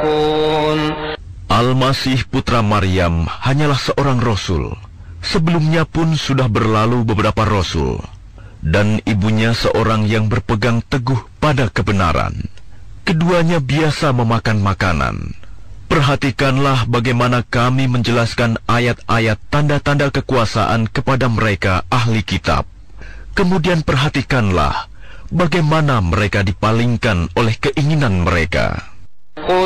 يتقون. Al-Masih putra Maryam hanyalah seorang rasul. Sebelumnya pun sudah berlalu beberapa rasul, dan ibunya seorang yang berpegang teguh pada kebenaran. Keduanya biasa memakan makanan. Perhatikanlah bagaimana kami menjelaskan ayat-ayat tanda-tanda kekuasaan kepada mereka ahli kitab. Kemudian perhatikanlah bagaimana mereka dipalingkan oleh keinginan mereka.